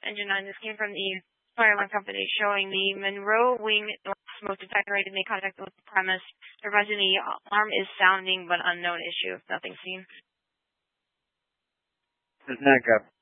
Engine 9. This came from the fire alarm company showing the Monroe Wing North smoke detector. I made contact with the premise. Advising the alarm is sounding but unknown issue. Nothing seen. Does not go.